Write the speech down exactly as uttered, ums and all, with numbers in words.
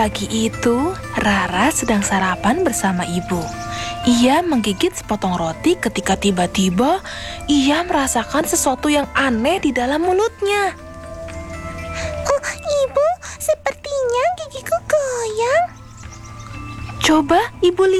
Pagi itu, Rara sedang sarapan bersama ibu. Ia menggigit sepotong roti ketika tiba-tiba ia merasakan sesuatu yang aneh di dalam mulutnya. Oh, ibu, sepertinya gigiku goyang. Coba ibu lihat.